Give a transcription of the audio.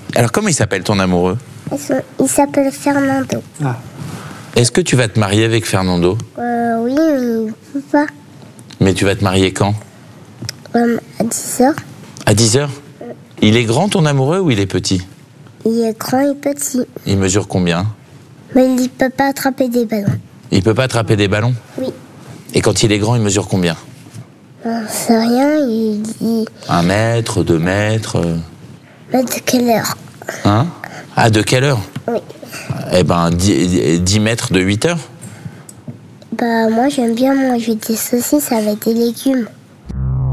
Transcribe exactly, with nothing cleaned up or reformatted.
Alors, comment il s'appelle ton amoureux? Il s'appelle Fernando. Ah. Est-ce que tu vas te marier avec Fernando? Euh, oui, mais il ne peut pas. Mais tu vas te marier quand? Euh, à dix heures. À dix heures? Il est grand ton amoureux ou il est petit? Il est grand et petit. Il mesure combien? Mais il ne peut pas attraper des ballons. Il peut pas attraper des ballons? Oui. Et quand il est grand, il mesure combien? On sait rien, il dit... Un mètre, deux mètres euh... Mais de quelle heure? Hein? Ah, de quelle heure? Oui. Eh ben, dix mètres de huit heures? Bah, moi, j'aime bien manger des saucisses avec des légumes.